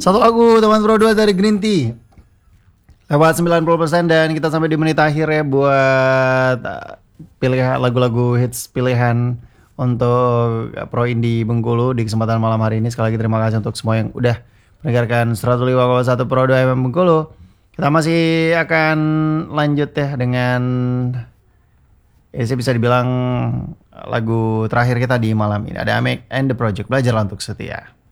Satu lagu teman Pro 2 dari Green Tea. Lewat 90% dan kita sampai di menit akhir ya buat pilihan lagu-lagu hits pilihan untuk Pro Indie Bengkulu di kesempatan malam hari ini. Sekali lagi terima kasih untuk semua yang udah mendengarkan 105,1 Pro 2 FM Bengkulu. Kita masih akan lanjut ya dengan saya bisa dibilang lagu terakhir kita di malam ini. Ada Amek and the Project, Belajarlah Untuk Setia.